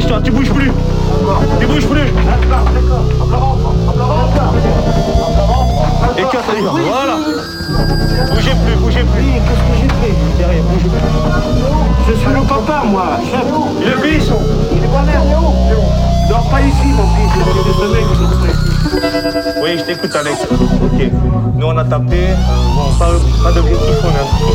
Dépêche-toi, tu bouges plus. Tu bouges plus. Et casse les jambes, voilà. Bougez plus, bougez plus. Oui, qu'est-ce que j'ai fait? Derrière, bougez plus. Je suis le papa, moi, chef. Le fils. Il est pas là. Il dort pas ici, mon fils. Il est de sommeil, je dors pas ici. Oui, je t'écoute, Alex. Ok. Nous, on a tapé. Bon, pas d'objectif, on a.